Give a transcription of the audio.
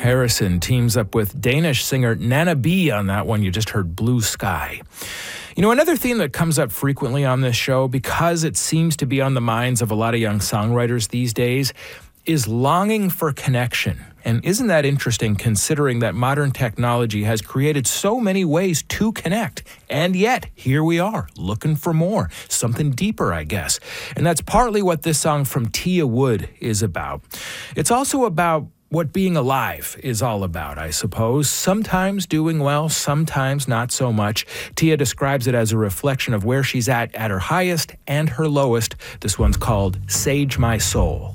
Harrison teams up with Danish singer Nana B on that one. You just heard Blue Sky. You know, another theme that comes up frequently on this show, because it seems to be on the minds of a lot of young songwriters these days, is longing for connection. And isn't that interesting, considering that modern technology has created so many ways to connect? And yet, here we are, looking for more, something deeper, I guess. And that's partly what this song from Tia Wood is about. It's also about what being alive is all about, I suppose. Sometimes doing well, sometimes not so much. Tia describes it as a reflection of where she's at her highest and her lowest. This one's called Sage My Soul.